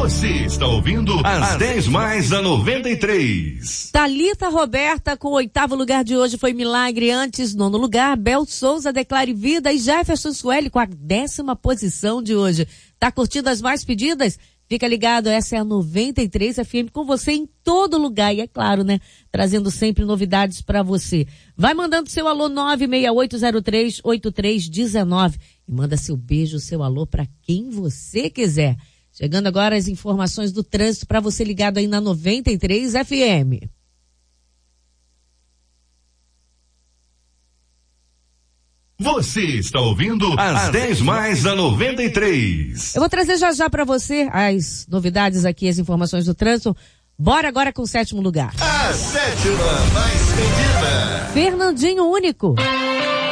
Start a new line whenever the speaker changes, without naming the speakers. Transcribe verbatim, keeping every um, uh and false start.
Você está ouvindo as dez mais da noventa e três.
Thalita Roberta com o oitavo lugar de hoje foi Milagre. Antes, nono lugar, Bel Souza, Declare Vida, e Jefferson Sueli com a décima posição de hoje. Tá curtindo as mais pedidas? Fica ligado, essa é a noventa e três F M com você em todo lugar. E é claro, né? Trazendo sempre novidades para você. Vai mandando seu alô nove seis oito zero três oito três um nove e manda seu beijo, seu alô para quem você quiser. Chegando agora as informações do trânsito para você ligado aí na noventa e três F M.
Você está ouvindo as dez mais da noventa e três.
Eu vou trazer já já para você as novidades aqui, as informações do trânsito. Bora agora com o sétimo lugar.
A sétima mais pedida.
Fernandinho Único.